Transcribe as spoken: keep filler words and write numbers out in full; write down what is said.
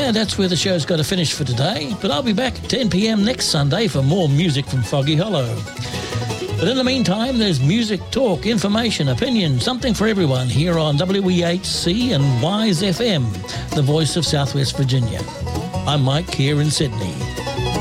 And that's where the show's got to finish for today. But I'll be back at ten p.m. next Sunday for more music from Foggy Hollow. But in the meantime, there's music, talk, information, opinion, something for everyone here on W E H C and Wise F M, the voice of Southwest Virginia. I'm Mike here in Sydney.